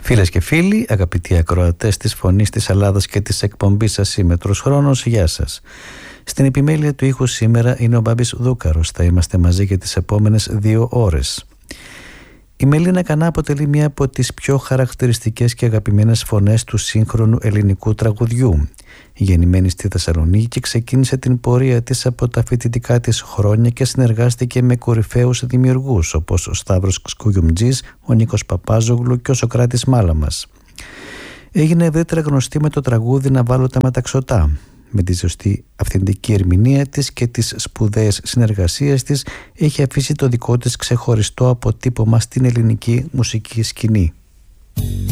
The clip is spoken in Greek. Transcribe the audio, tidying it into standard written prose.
Φίλες και φίλοι, αγαπητοί ακροατές της Φωνής της Ελλάδας και της εκπομπής Ασύμμετρος Χρόνος, γεια σας. Στην επιμέλεια του ήχου σήμερα είναι ο Μπάμπης Δούκαρος. Θα είμαστε μαζί για τις επόμενες 2 ώρες. Η Μελίνα Κανά αποτελεί μία από τις πιο χαρακτηριστικές και αγαπημένες φωνές του σύγχρονου ελληνικού τραγουδιού. Γεννημένη στη Θεσσαλονίκη, ξεκίνησε την πορεία της από τα φοιτητικά της χρόνια και συνεργάστηκε με κορυφαίους δημιουργούς όπως ο Σταύρος Σκουγιουμτζής, ο Νίκος Παπάζογλου και ο Σωκράτης Μάλαμας. Έγινε ευρύτερα γνωστή με το τραγούδι «Να βάλω τα μεταξωτά». Με τη ζωστή αυθεντική ερμηνεία της και τις σπουδαίες συνεργασίες της έχει αφήσει το δικό της ξεχωριστό αποτύπωμα στην ελληνική μουσική σκηνή.